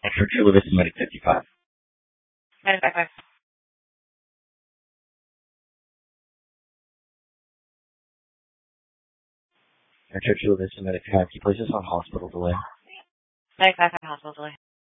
Extra Chula Vista Medic 55. 955. Extra Chula Vista Medic 5. Can you place us on hospital delay? 955 hospital delay.